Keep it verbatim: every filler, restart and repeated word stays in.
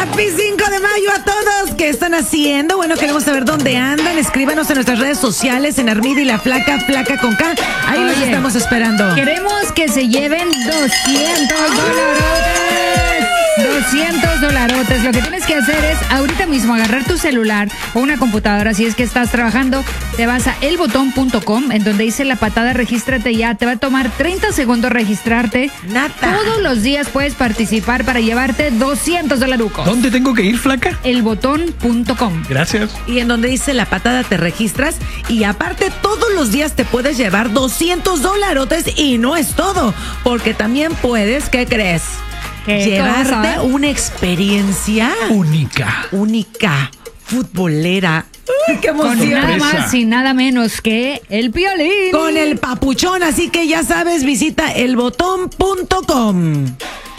Happy cinco de mayo a todos. ¿Qué están haciendo? Bueno, queremos saber dónde andan. Escríbanos en nuestras redes sociales, en Armida y la Flaca, Flaca con K. Ahí los Oye, estamos esperando. Queremos que se lleven doscientos dolarotes. doscientos dolarotes. Lo que tienes que hacer es ahorita mismo agarrar tu celular o una computadora. Si es que estás trabajando, te vas a el botón punto com, en donde dice la patada, regístrate ya. Te va a tomar treinta segundos registrarte. Nata. Todos los días puedes participar para llevarte doscientos dolarucos. ¿Dónde tengo que ir, Flaca? el botón punto com. Gracias. Y en donde dice la patada te registras y aparte todos los días te puedes llevar doscientos dolarotes y no es todo, porque también puedes, ¿qué crees? ¿Qué Llevarte cosa? una experiencia Única. única, futbolera. ¡Uy, qué Con emoción! nada sorpresa. más y nada menos que el Piolín. Con el papuchón, así que ya sabes, visita el botón punto com.